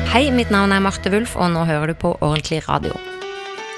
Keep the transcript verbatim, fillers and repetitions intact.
Hei, mitt navn er Marte Wulf, og nå hører du på Ordentlig Radio.